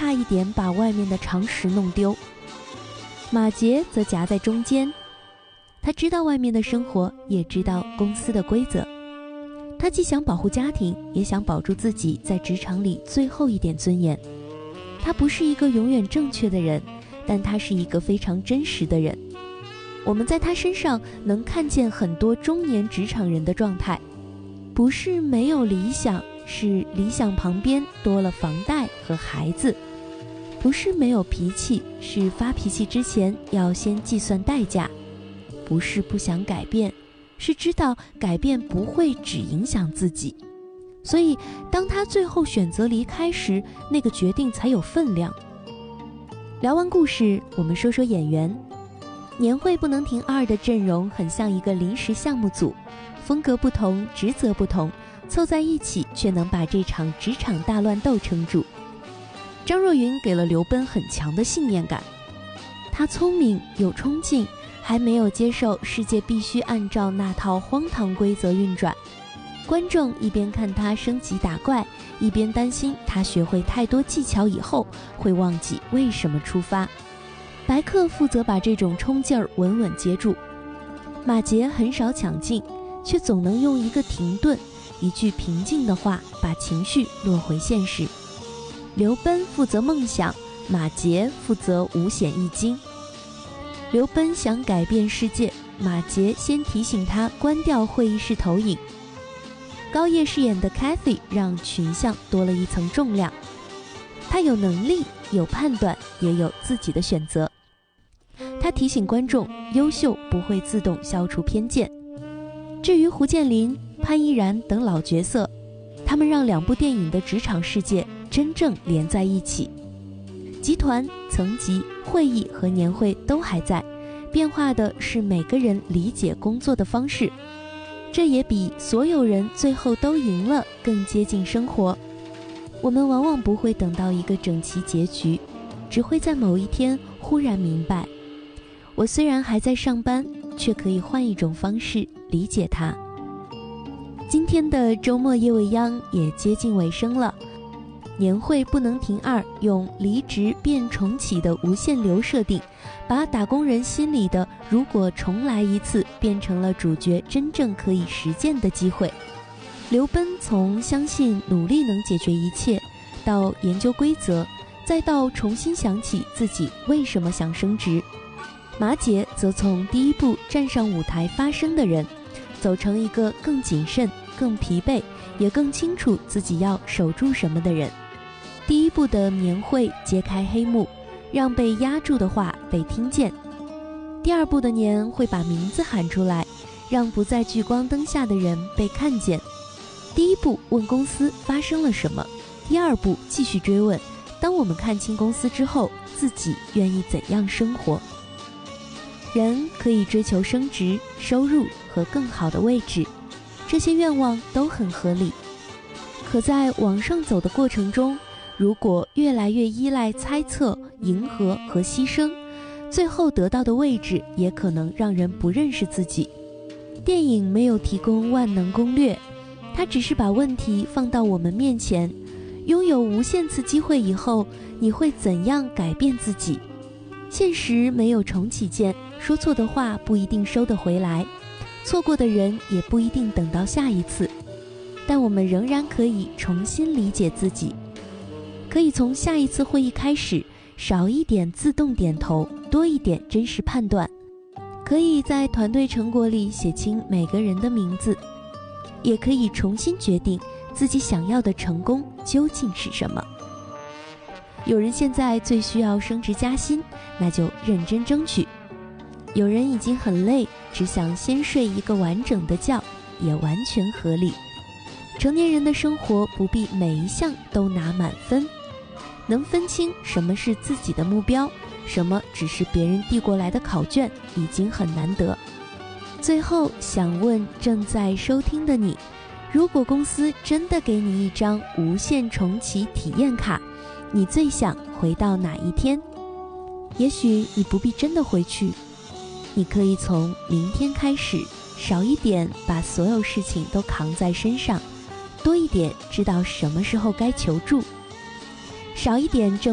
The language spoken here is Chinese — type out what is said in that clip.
差一点把外面的常识弄丢。马杰则夹在中间，他知道外面的生活，也知道公司的规则。他既想保护家庭，也想保住自己在职场里最后一点尊严。他不是一个永远正确的人，但他是一个非常真实的人。我们在他身上能看见很多中年职场人的状态，不是没有理想，是理想旁边多了房贷和孩子；不是没有脾气，是发脾气之前要先计算代价；不是不想改变，是知道改变不会只影响自己。所以当他最后选择离开时，那个决定才有分量。聊完故事，我们说说演员。年会不能停2的阵容很像一个临时项目组，风格不同，职责不同，凑在一起却能把这场职场大乱斗撑住。张若昀给了刘奔很强的信念感，他聪明有冲劲，还没有接受世界必须按照那套荒唐规则运转。观众一边看他升级打怪，一边担心他学会太多技巧以后会忘记为什么出发。白客负责把这种冲劲儿稳稳接住。马杰很少抢镜，却总能用一个停顿，一句平静的话把情绪落回现实。刘奔负责梦想，马杰负责五险一金。刘奔想改变世界，马杰先提醒他关掉会议室投影。高叶饰演的 Cathy 让群像多了一层重量，他有能力，有判断，也有自己的选择。他提醒观众，优秀不会自动消除偏见。至于胡建林、潘依然等老角色，他们让2部电影的职场世界真正连在一起。集团、层级、会议和年会都还在，变化的是每个人理解工作的方式。这也比所有人最后都赢了更接近生活。我们往往不会等到一个整齐结局，只会在某一天忽然明白，我虽然还在上班，却可以换一种方式理解它。今天的周末夜未央也接近尾声了。年会不能停2用离职变重启的无限流设定，把打工人心里的如果重来一次变成了主角真正可以实践的机会。刘奔从相信努力能解决一切，到研究规则，再到重新想起自己为什么想升职。马姐则从第一步站上舞台发声的人，走成一个更谨慎、更疲惫，也更清楚自己要守住什么的人。第一步的年会揭开黑幕，让被压住的话被听见。第2步的年会把名字喊出来，让不在聚光灯下的人被看见。第一步问公司发生了什么，第2步继续追问，当我们看清公司之后，自己愿意怎样生活。人可以追求升职、收入和更好的位置，这些愿望都很合理。可在往上走的过程中，如果越来越依赖猜测、迎合和牺牲，最后得到的位置也可能让人不认识自己。电影没有提供万能攻略，它只是把问题放到我们面前。拥有无限次机会以后，你会怎样改变自己？现实没有重启键，说错的话不一定收得回来，错过的人也不一定等到下一次。但我们仍然可以重新理解自己，可以从下一次会议开始，少一点自动点头，多一点真实判断。可以在团队成果里写清每个人的名字，也可以重新决定自己想要的成功究竟是什么。有人现在最需要升职加薪，那就认真争取。有人已经很累，只想先睡一个完整的觉，也完全合理。成年人的生活不必每一项都拿满分，能分清什么是自己的目标，什么只是别人递过来的考卷，已经很难得。最后想问正在收听的你，如果公司真的给你一张无限重启体验卡，你最想回到哪一天？也许你不必真的回去，你可以从明天开始，少一点把所有事情都扛在身上，多一点知道什么时候该求助，少一点